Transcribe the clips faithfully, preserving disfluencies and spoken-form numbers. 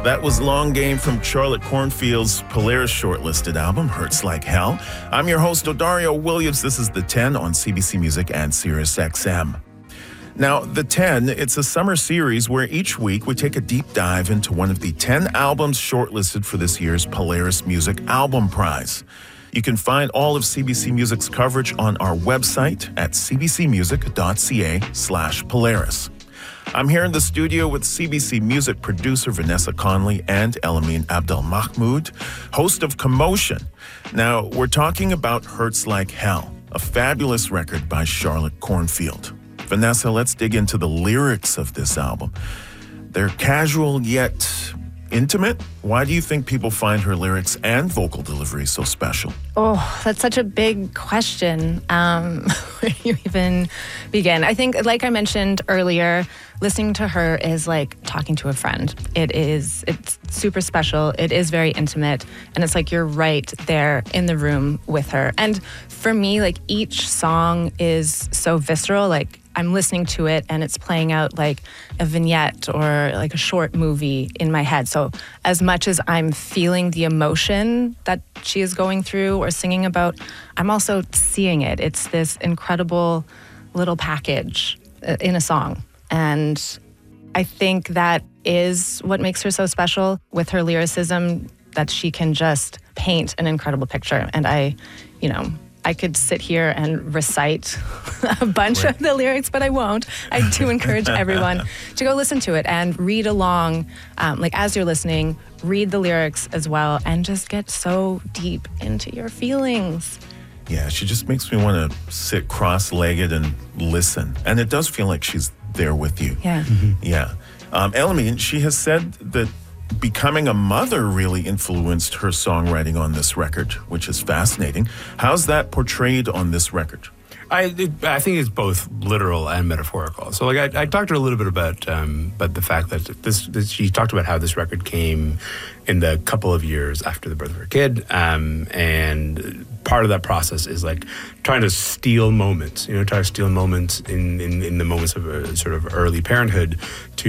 That was Long Game from Charlotte Cornfield's Polaris shortlisted album, Hurts Like Hell. I'm your host, Odario Williams. This is The ten on C B C Music and Sirius X M. Now, The ten, it's a summer series where each week we take a deep dive into one of the ten albums shortlisted for this year's Polaris Music Album Prize. You can find all of C B C Music's coverage on our website at cbcmusic.ca slash Polaris. I'm here in the studio with C B C Music producer Vanessa Conley and Elamin Abdelmahmoud, host of Commotion. Now, we're talking about Hurts Like Hell, a fabulous record by Charlotte Cornfield. Vanessa, let's dig into the lyrics of this album. They're casual yet intimate. Why do you think people find her lyrics and vocal delivery so special? Oh, that's such a big question. Um, where do you even begin? I think, like I mentioned earlier, listening to her is like talking to a friend. It is, it's super special. It is very intimate. And it's like you're right there in the room with her. And for me, like each song is so visceral. Like I'm listening to it and it's playing out like a vignette or like a short movie in my head. So as much as I'm feeling the emotion that she is going through or singing about, I'm also seeing it. It's this incredible little package in a song. And I think that is what makes her so special with her lyricism, that she can just paint an incredible picture. And I, you know, I could sit here and recite a bunch right. of the lyrics, but I won't. I do encourage everyone to go listen to it and read along. Um, like as you're listening, read the lyrics as well and just get so deep into your feelings. Yeah, she just makes me want to sit cross-legged and listen. And it does feel like she's there with you. Yeah. Mm-hmm. Yeah. Um, Elamin, she has said that becoming a mother really influenced her songwriting on this record, which is fascinating. How's that portrayed on this record? I it, I think it's both literal and metaphorical. So, like, I, I talked to her a little bit about, um, about the fact that this, this. She talked about how this record came in the couple of years after the birth of her kid, um, and part of that process is like trying to steal moments. You know, try to steal moments in, in, in the moments of uh, sort of early parenthood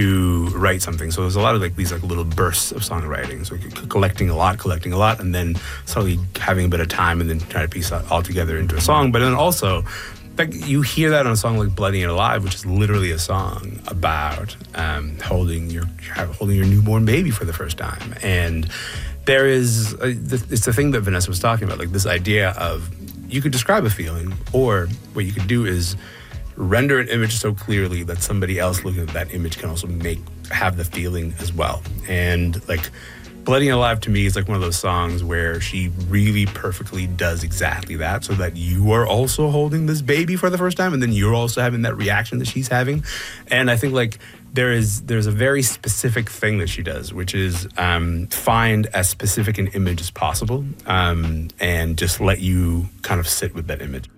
to write something. So there's a lot of like these like little bursts of songwriting. So c- collecting a lot, collecting a lot, and then slowly having a bit of time, and then trying to piece it all together into a song. But then also, like you hear that on a song like "Bloody and Alive," which is literally a song about um, holding your holding your newborn baby for the first time. And there is a, it's the thing that Vanessa was talking about, like this idea of you could describe a feeling, or what you could do is render an image so clearly that somebody else looking at that image can also make have the feeling as well. And like Bloody and Alive to me is like one of those songs where she really perfectly does exactly that, so that you are also holding this baby for the first time, and then you're also having that reaction that she's having. And I think like there is there's a very specific thing that she does, which is um, find as specific an image as possible, um, and just let you kind of sit with that image.